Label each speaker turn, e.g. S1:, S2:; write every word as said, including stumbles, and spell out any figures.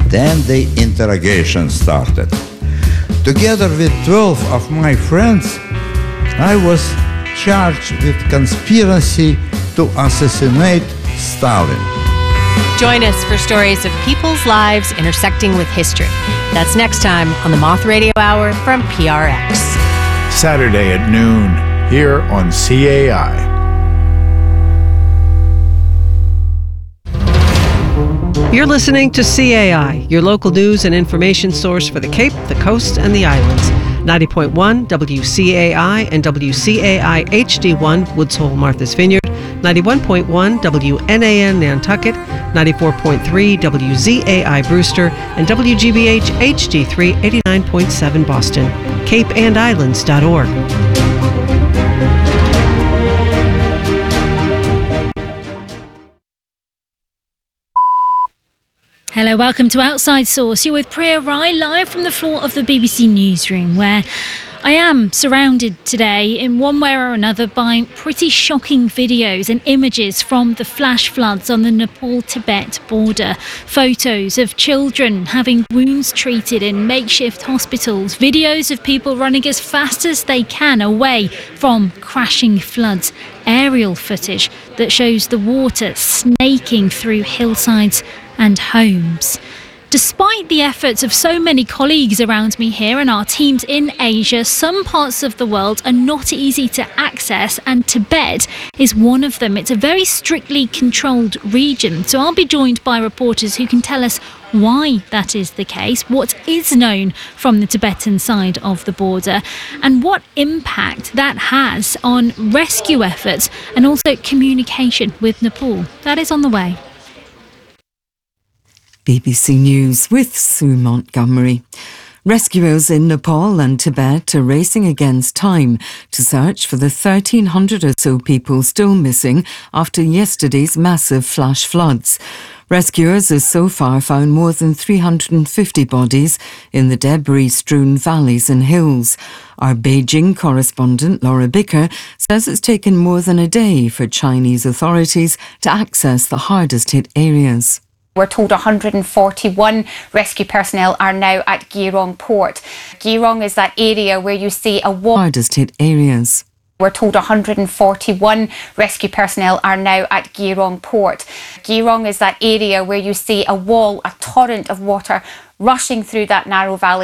S1: Then the interrogation started. Together with twelve of my friends, I was charged with conspiracy to assassinate Stalin.
S2: Join us for stories of people's lives intersecting with history. That's next time on the Moth Radio Hour from P R X.
S3: Saturday at noon, here on C A I.
S4: You're listening to C A I, your local news and information source for the Cape, the Coast, and the Islands. ninety point one W C A I and W C A I H D one, Woods Hole, Martha's Vineyard, ninety-one point one W N A N Nantucket, ninety-four point three W Z A I Brewster, and W G B H H D three eighty-nine point seven Boston. cape and islands dot org.
S5: Hello, welcome to Outside Source. You're with Priya Rai, live from the floor of the B B C Newsroom, where I am surrounded today in one way or another by pretty shocking videos and images from the flash floods on the Nepal-Tibet border. Photos of children having wounds treated in makeshift hospitals. Videos of people running as fast as they can away from crashing floods. Aerial footage that shows the water snaking through hillsides and homes. Despite the efforts of so many colleagues around me here and our teams in Asia, some parts of the world are not easy to access, and Tibet is one of them. It's a very strictly controlled region, so I'll be joined by reporters who can tell us why that is the case, what is known from the Tibetan side of the border, and what impact that has on rescue efforts and also communication with Nepal. That is on the way.
S6: B B C News with Sue Montgomery. Rescuers in Nepal and Tibet are racing against time to search for the thirteen hundred or so people still missing after yesterday's massive flash floods. Rescuers have so far found more than three hundred fifty bodies in the debris-strewn valleys and hills. Our Beijing correspondent Laura Bicker says it's taken more than a day for Chinese authorities to access the hardest-hit areas.
S7: We're told one hundred forty-one rescue personnel are now at Geerong port. Geerong is that area where you see a wall.
S6: Hardest hit areas.
S7: We're told one hundred forty-one rescue personnel are now at Geerong port. Geerong is that area where you see a wall, a torrent of water rushing through that narrow valley.